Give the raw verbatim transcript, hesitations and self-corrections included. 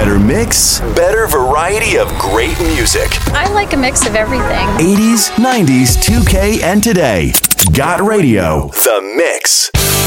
Better mix, better variety of great music. I like a mix of everything. eighties, nineties, two K, and today. Got Radio. The Mix.